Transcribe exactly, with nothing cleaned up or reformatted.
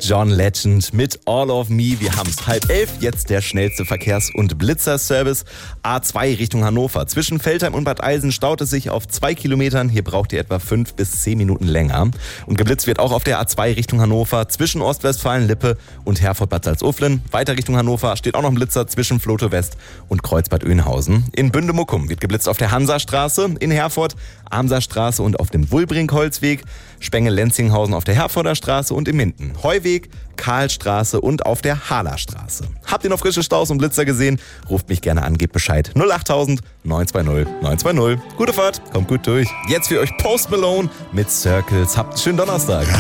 John Legend mit All of Me. Wir haben es halb elf, jetzt der schnellste Verkehrs- und Blitzerservice. A zwei Richtung Hannover. Zwischen Veltheim und Bad Eilsen staut es sich auf zwei Kilometern. Hier braucht ihr etwa fünf bis zehn Minuten länger. Und geblitzt wird auch auf der A zwei Richtung Hannover. Zwischen Ostwestfalen-Lippe und Herford-Bad Salzuflen. Weiter Richtung Hannover steht auch noch ein Blitzer zwischen Flote West und Kreuzbad Oeynhausen. In Bünde-Muckum wird geblitzt auf der Hansastraße, in Herford, Amserstraße und auf dem Wulbrink-Holzweg. Spenge-Lenzinghausen auf der Herforder Straße und im Minden. Heuweg, Karlstraße und auf der Hahlerstraße. Habt ihr noch frische Staus und Blitzer gesehen? Ruft mich gerne an, gebt Bescheid. null achttausend neun zwei null neun zwei null. Gute Fahrt, kommt gut durch. Jetzt für euch Post Malone mit Circles. Habt einen schönen Donnerstag.